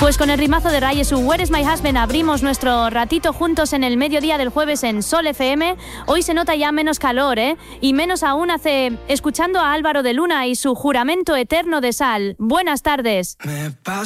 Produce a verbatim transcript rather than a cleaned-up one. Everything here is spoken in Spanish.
Pues con el rimazo de Ray, su Where is my husband, abrimos nuestro ratito juntos en el mediodía del jueves en Sol F M. Hoy se nota ya menos calor, ¿eh? Y menos aún hace escuchando a Álvaro de Luna y su Juramento Eterno de Sal. Buenas tardes.